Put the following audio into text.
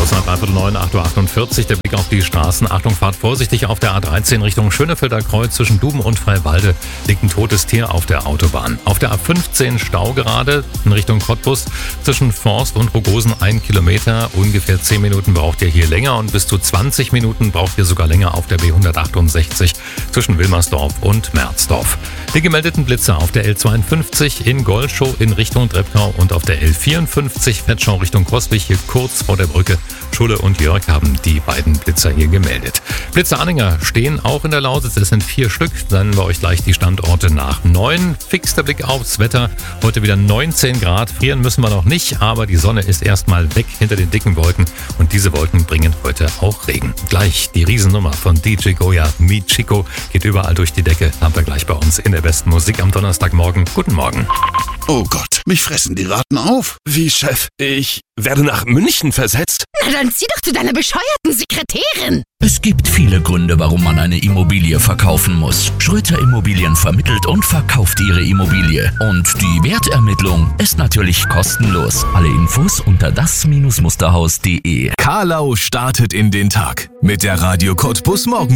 Kurz nach 8:45 Uhr, der Blick auf die Straßen. Achtung, fahrt vorsichtig auf der A13 Richtung Schönefelder Kreuz. Zwischen Duben und Freiwalde liegt ein totes Tier auf der Autobahn. Auf der A15 Stau gerade in Richtung Cottbus. Zwischen Forst und Rogosen 1 Kilometer. Ungefähr 10 Minuten braucht ihr hier länger und bis zu 20 Minuten braucht ihr sogar länger auf der B168 zwischen Wilmersdorf und Merzdorf. Die gemeldeten Blitze auf der L52 in Goldschow in Richtung Treppkau und auf der L54 Vetschau Richtung Kroswig hier kurz vor der Brücke. Schulle und Jörg haben die beiden Blitzer hier gemeldet. Blitzeranhänger stehen auch in der Lausitz. Es sind 4 Stück. Dann bei euch gleich die Standorte nach 9. Fix der Blick aufs Wetter. Heute wieder 19 Grad. Frieren müssen wir noch nicht, aber die Sonne ist erstmal weg hinter den dicken Wolken. Und diese Wolken bringen heute auch Regen. Gleich die Riesennummer von DJ Goya, Mi Chico, geht überall durch die Decke. Haben wir gleich bei uns in der besten Musik am Donnerstagmorgen. Guten Morgen. Oh Gott, mich fressen die Ratten auf. Wie, Chef? Ich werde nach München versetzt? Na dann zieh doch zu deiner bescheuerten Sekretärin. Es gibt viele Gründe, warum man eine Immobilie verkaufen muss. Schröter Immobilien vermittelt und verkauft Ihre Immobilie. Und die Wertermittlung ist natürlich kostenlos. Alle Infos unter das-musterhaus.de. Karlau startet in den Tag mit der Radio Cottbus Morgen.